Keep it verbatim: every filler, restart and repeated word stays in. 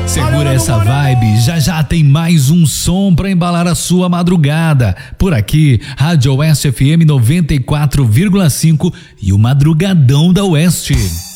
Segura essa vibe, já já tem mais um som pra embalar a sua madrugada. Por aqui, Rádio Oeste F M noventa e quatro vírgula cinco e o Madrugadão da Oeste.